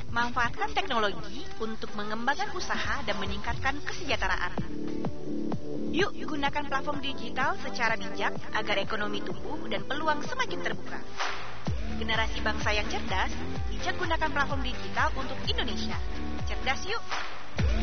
Manfaatkan teknologi untuk mengembangkan usaha dan meningkatkan kesejahteraan. Yuk gunakan platform digital secara bijak agar ekonomi tumbuh dan peluang semakin terbuka. Generasi bangsa yang cerdas, bijak gunakan platform digital untuk Indonesia. Cerdas yuk!